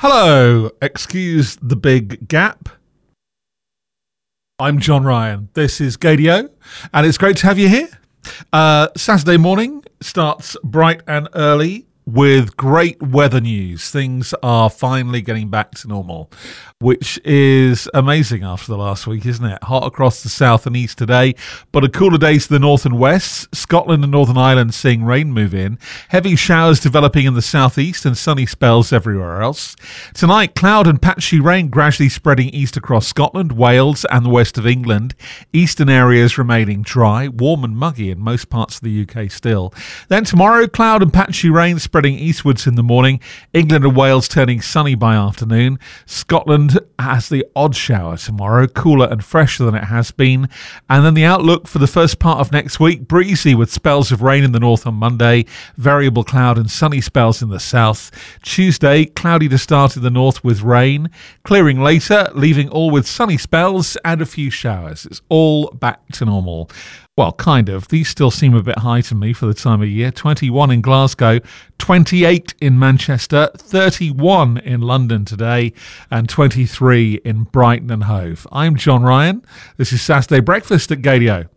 Hello, excuse the big gap. I'm John Ryan. This is Gadio, and it's great to have you here. Saturday morning starts bright and early with great weather news. Things are finally getting back to normal, which is amazing after the last week, isn't it? Hot across the south and east today, but a cooler day to the north and west. Scotland and Northern Ireland seeing rain move in. Heavy showers developing in the southeast and sunny spells everywhere else. Tonight, cloud and patchy rain gradually spreading east across Scotland, Wales and the west of England. Eastern areas remaining dry, warm and muggy in most parts of the UK still. Then tomorrow, cloud and patchy rain spreading eastwards in the morning. England and Wales turning sunny by afternoon. Scotland has the odd shower tomorrow, cooler and fresher than it has been. And then the outlook for the first part of next week, breezy with spells of rain in the north on Monday, variable cloud and sunny spells in the south. Tuesday, cloudy to start in the north with rain, clearing later, leaving all with sunny spells and a few showers. It's all back to normal. Well, kind of. These still seem a bit high to me for the time of year. 21 in Glasgow, 28 in Manchester, 31 in London today, and 23 in Brighton and Hove. I'm John Ryan. This is Saturday Breakfast at Gadio.